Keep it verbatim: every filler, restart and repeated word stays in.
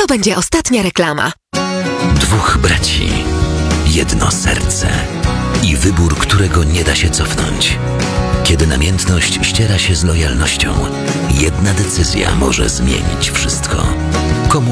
To będzie ostatnia reklama. Dwóch braci, jedno serce i wybór, którego nie da się cofnąć. Kiedy namiętność ściera się z lojalnością, jedna decyzja może zmienić wszystko.